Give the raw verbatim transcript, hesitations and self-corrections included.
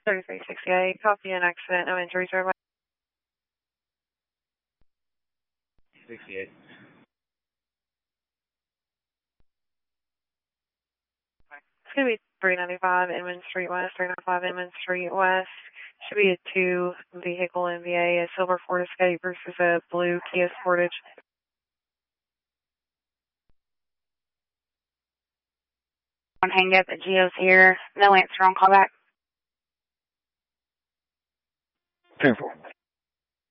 thirty-three sixty-eight, copy an accident, no injuries or sixty-eight. It's going to be three ninety-five Inman Street West, three ninety-five Inman Street West. Should be a two vehicle N V A, a silver Ford Escape versus a blue Kia Sportage. Hang up at Geo's here. No answer on callback. ten four.